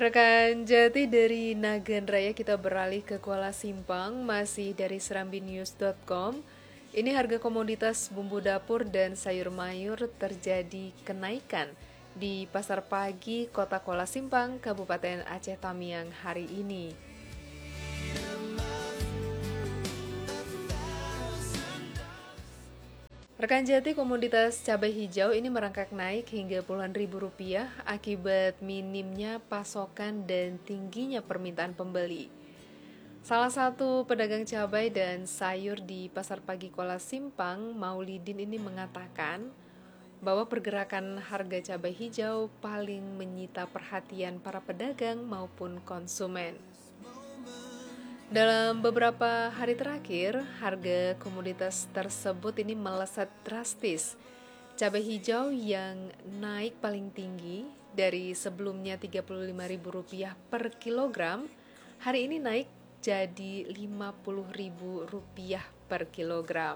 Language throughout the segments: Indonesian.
Rekan Jati dari Nagan Raya kita beralih ke Kuala Simpang, masih dari serambinews.com. Ini harga komoditas bumbu dapur dan sayur mayur terjadi kenaikan di Pasar Pagi Kota Kuala Simpang, Kabupaten Aceh Tamiang hari ini. Rekan Jati, komoditas cabai hijau ini merangkak naik hingga puluhan ribu rupiah akibat minimnya pasokan dan tingginya permintaan pembeli. Salah satu pedagang cabai dan sayur di Pasar Pagi Kuala Simpang, Maulidin ini mengatakan bahwa pergerakan harga cabai hijau paling menyita perhatian para pedagang maupun konsumen. Dalam beberapa hari terakhir, harga komoditas tersebut ini melesat drastis. Cabai hijau yang naik paling tinggi dari sebelumnya Rp35.000 per kilogram, hari ini naik jadi Rp50.000 per kilogram.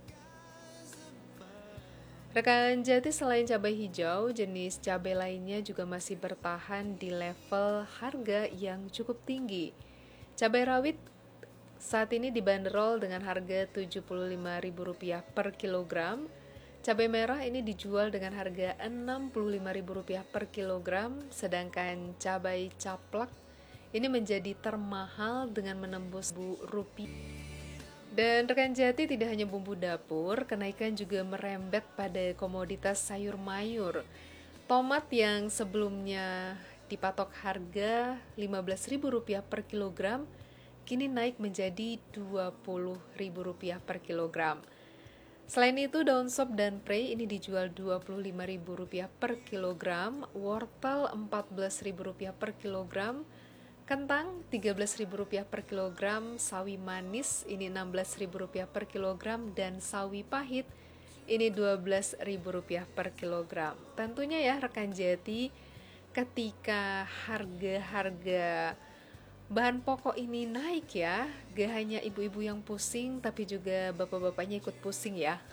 Rekan Jati, selain cabai hijau, jenis cabai lainnya juga masih bertahan di level harga yang cukup tinggi. Cabai rawit saat ini dibanderol dengan harga Rp75.000 per kilogram. Cabai merah ini dijual dengan harga Rp65.000 per kilogram, sedangkan cabai caplak ini menjadi termahal dengan menembus Rp1.000. Dan rekan Jati, tidak hanya bumbu dapur, kenaikan juga merembet pada komoditas sayur mayur. Tomat yang sebelumnya dipatok harga Rp15.000 per kilogram, kini naik menjadi Rp20.000 per kilogram. Selain itu, daun sop dan prei ini dijual Rp25.000 per kilogram, wortel Rp14.000 per kilogram, kentang Rp13.000 per kilogram, sawi manis ini Rp16.000 per kilogram, dan sawi pahit ini Rp12.000 per kilogram. Tentunya ya rekan Jati, ketika harga-harga bahan pokok ini naik ya, gak hanya ibu-ibu yang pusing, tapi juga bapak-bapaknya ikut pusing ya.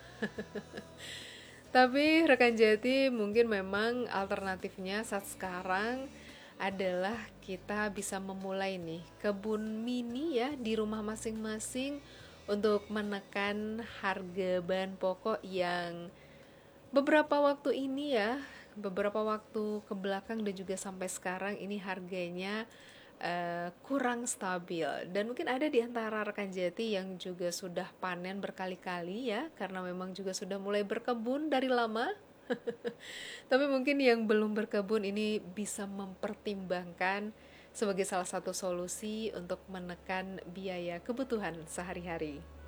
Tapi rekan Jati, mungkin memang alternatifnya saat sekarang adalah kita bisa memulai nih kebun mini ya di rumah masing-masing untuk menekan harga bahan pokok yang beberapa waktu ini ya, beberapa waktu ke belakang dan juga sampai sekarang ini harganya kurang stabil. Dan mungkin ada di antara rekan Jati yang juga sudah panen berkali-kali ya, karena memang juga sudah mulai berkebun dari lama. Tapi mungkin yang belum berkebun ini bisa mempertimbangkan sebagai salah satu solusi untuk menekan biaya kebutuhan sehari-hari.